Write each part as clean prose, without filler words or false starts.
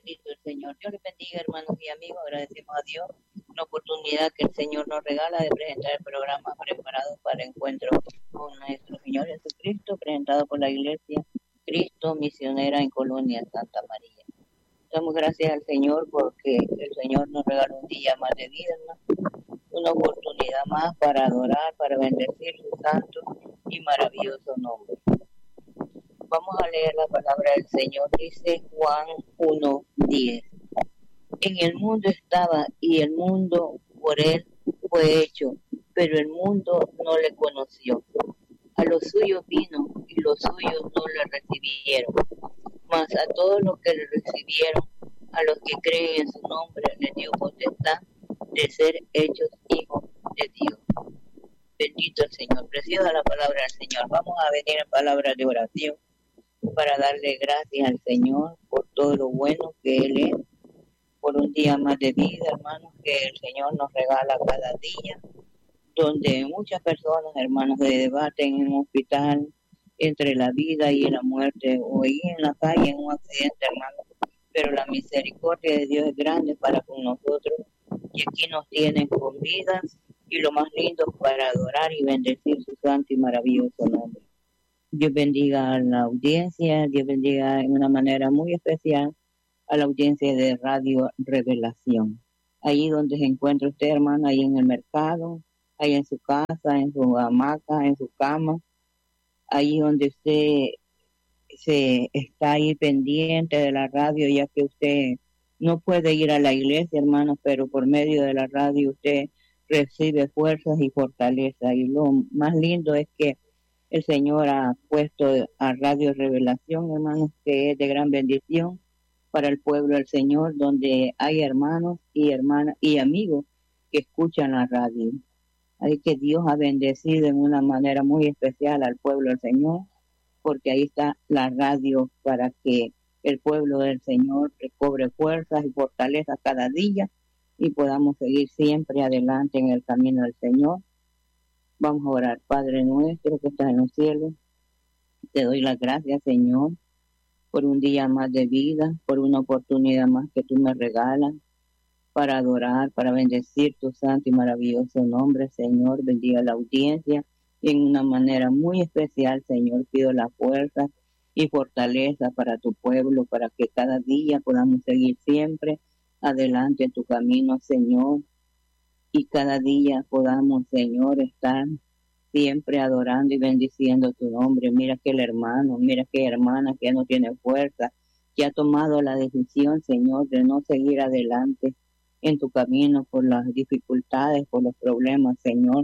Bendito el Señor. Dios les bendiga, hermanos y amigos. Agradecemos a Dios la oportunidad que el Señor nos regala de presentar el programa preparado para el encuentro con nuestro Señor Jesucristo, presentado por la Iglesia Cristo Misionera en Colonia Santa María. Damos gracias al Señor porque el Señor nos regaló un día más de vida, ¿no? Una oportunidad más para adorar, para bendecir su santo y maravilloso nombre. Vamos a leer la palabra del Señor. Dice Juan 1:10. En el mundo estaba y el mundo por él fue hecho, pero el mundo no le conoció. A los suyos vino y los suyos no le recibieron. Mas a todos los que le recibieron, a los que creen en su nombre, les dio potestad de ser hechos hijos de Dios. Bendito el Señor. Preciosa la palabra del Señor. Vamos a venir en palabras de oración para darle gracias al Señor por todo lo bueno que Él es, por un día más de vida, hermanos, que el Señor nos regala cada día, donde muchas personas, hermanos, se debaten en un hospital entre la vida y la muerte, o ahí en la calle en un accidente, hermanos, pero la misericordia de Dios es grande para con nosotros, y aquí nos tienen con vida, y lo más lindo para adorar y bendecir su santo y maravilloso nombre. Dios bendiga a la audiencia, Dios bendiga en una manera muy especial a la audiencia de Radio Revelación. Ahí donde se encuentra usted, hermano, ahí en el mercado, ahí en su casa, en su hamaca, en su cama, ahí donde usted se está ahí pendiente de la radio, ya que usted no puede ir a la iglesia, hermano, pero por medio de la radio usted recibe fuerzas y fortaleza. Y lo más lindo es que el Señor ha puesto a Radio Revelación, hermanos, que es de gran bendición para el pueblo del Señor, donde hay hermanos y hermanas y amigos que escuchan la radio. Así que Dios ha bendecido en una manera muy especial al pueblo del Señor, porque ahí está la radio para que el pueblo del Señor recobre fuerzas y fortaleza cada día y podamos seguir siempre adelante en el camino del Señor. Vamos a orar. Padre nuestro que estás en los cielos, te doy las gracias, Señor, por un día más de vida, por una oportunidad más que tú me regalas para adorar, para bendecir tu santo y maravilloso nombre, Señor. Bendiga la audiencia y en una manera muy especial, Señor, pido la fuerza y fortaleza para tu pueblo, para que cada día podamos seguir siempre adelante en tu camino, Señor, y cada día podamos, Señor, estar siempre adorando y bendiciendo tu nombre. Mira que el hermano, mira que hermana que no tiene fuerza, que ha tomado la decisión, Señor, de no seguir adelante en tu camino por las dificultades, por los problemas, Señor.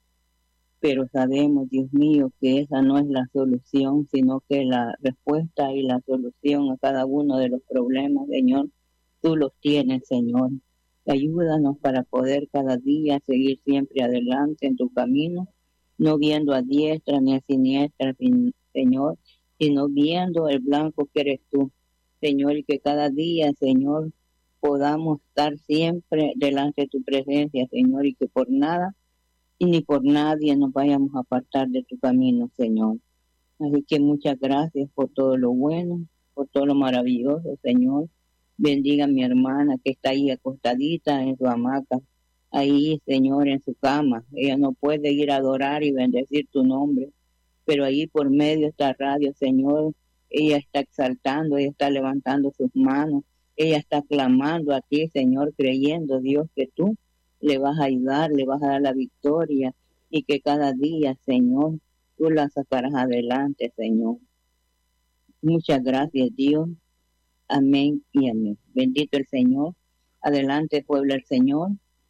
Pero sabemos, Dios mío, que esa no es la solución, sino que la respuesta y la solución a cada uno de los problemas, Señor, tú los tienes, Señor. Ayúdanos para poder cada día seguir siempre adelante en tu camino, no viendo a diestra ni a siniestra, Señor, sino viendo el blanco que eres tú, Señor, y que cada día, Señor, podamos estar siempre delante de tu presencia, Señor, y que por nada y ni por nadie nos vayamos a apartar de tu camino, Señor. Así que muchas gracias por todo lo bueno, por todo lo maravilloso, Señor. Bendiga a mi hermana que está ahí acostadita en su hamaca, ahí, Señor, en su cama. Ella no puede ir a adorar y bendecir tu nombre, pero ahí por medio de esta radio, Señor, ella está exaltando, ella está levantando sus manos, ella está clamando a ti, Señor, creyendo, Dios, que tú le vas a ayudar, le vas a dar la victoria y que cada día, Señor, tú la sacarás adelante, Señor. Muchas gracias, Dios. Amén y amén. Bendito el Señor. Adelante, pueblo del Señor.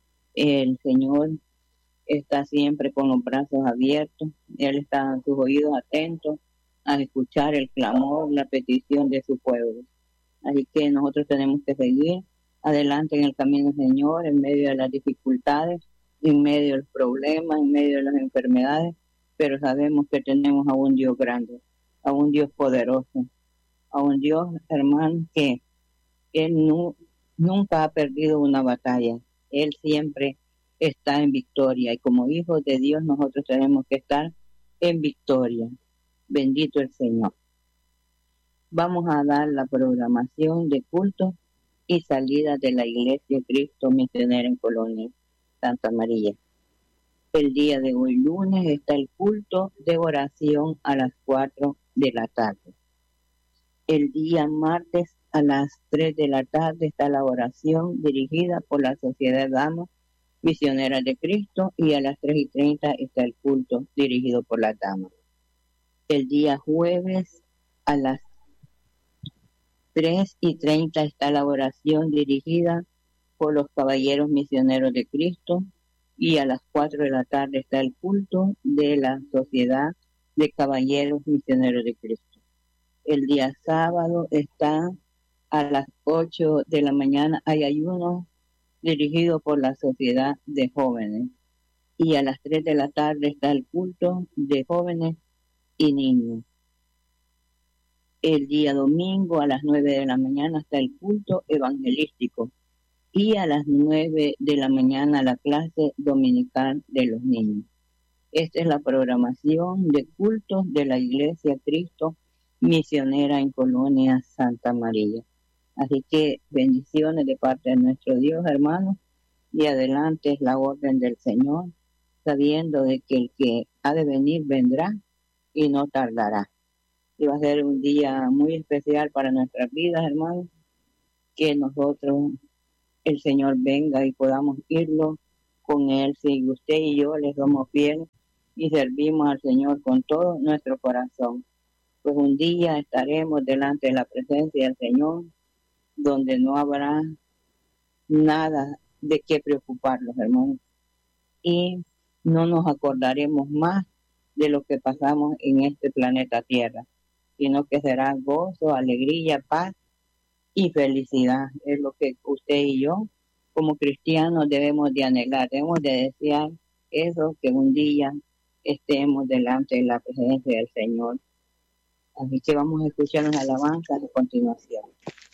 El Señor está siempre con los brazos abiertos. Él está en sus oídos atentos a escuchar el clamor, la petición de su pueblo. Así que nosotros tenemos que seguir adelante en el camino del Señor, en medio de las dificultades, en medio de los problemas, en medio de las enfermedades, pero sabemos que tenemos a un Dios grande, a un Dios poderoso, a un Dios, hermano, que Él nunca ha perdido una batalla. Él siempre está en victoria y como hijos de Dios nosotros tenemos que estar en victoria. Bendito el Señor. Vamos a dar la programación de culto y salida de la Iglesia Cristo Misionera en Colonia Santa María. El día de hoy lunes está el culto de oración a las 4 de la tarde. El día martes a las 3 de la tarde está la oración dirigida por la Sociedad de Damas Misioneras de Cristo y a las 3:30 está el culto dirigido por las damas. El día jueves a las 3:30 está la oración dirigida por los Caballeros Misioneros de Cristo y a las 4 de la tarde está el culto de la Sociedad de Caballeros Misioneros de Cristo. El día sábado está a las 8 de la mañana, hay ayuno dirigido por la Sociedad de Jóvenes y a las 3 de la tarde está el culto de jóvenes y niños. El día domingo a las 9 de la mañana está el culto evangelístico y a las 9 de la mañana la clase dominical de los niños. Esta es la programación de cultos de la Iglesia Cristo Misionera en Colonia Santa María. Así que bendiciones de parte de nuestro Dios, hermanos, y adelante es la orden del Señor, sabiendo de que el que ha de venir vendrá y no tardará. Y va a ser un día muy especial para nuestras vidas, hermanos, que nosotros, el Señor venga y podamos irlo con Él. Si usted y yo le somos fieles y servimos al Señor con todo nuestro corazón, pues un día estaremos delante de la presencia del Señor, donde no habrá nada de qué preocuparnos, hermanos. Y no nos acordaremos más de lo que pasamos en este planeta Tierra, sino que será gozo, alegría, paz y felicidad. Es lo que usted y yo, como cristianos, debemos de anhelar, debemos de desear eso, que un día estemos delante de la presencia del Señor. Así que vamos a escuchar las alabanzas a continuación.